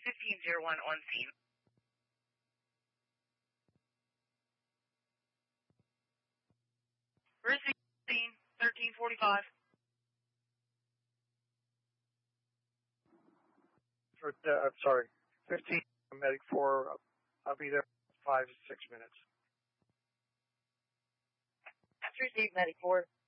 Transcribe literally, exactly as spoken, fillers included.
fifteen oh one on scene. Receive thirteen forty-five. For, uh, I'm sorry, fifteen, medic four, I'll be there in five to six minutes. Receive medic four.